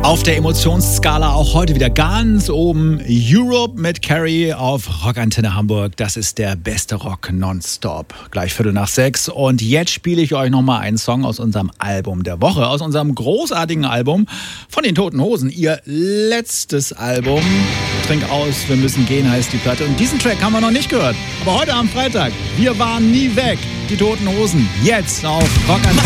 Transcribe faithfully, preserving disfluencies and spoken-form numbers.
Auf der Emotionsskala auch heute wieder ganz oben Europe mit Carrie auf Rockantenne Hamburg. Das ist der beste Rock nonstop. Gleich Viertel nach sechs. Und jetzt spiele ich euch nochmal einen Song aus unserem Album der Woche. Aus unserem großartigen Album von den Toten Hosen. Ihr letztes Album. Trink aus, wir müssen gehen heißt die Platte. Und diesen Track haben wir noch nicht gehört. Aber heute am Freitag. Wir waren nie weg. Die Toten Hosen. Jetzt auf Rockantenne.